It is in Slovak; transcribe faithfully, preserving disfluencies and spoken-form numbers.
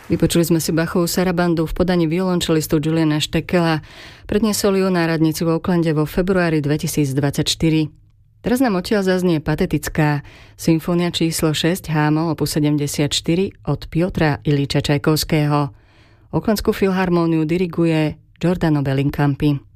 Vypočuli sme si Bachovú sarabandu v podaní violončelistu Juliana Štekela. Predniesol ju na radnici v Oaklande vo februári dvetisícdvadsaťštyri. Teraz nám odtiaľ zaznie patetická symfónia číslo šesť H-moll opus sedemdesiatštyri od Piotra Iljiča Čajkovského. Oaklandskú filharmóniu diriguje Giordano Bellincampi.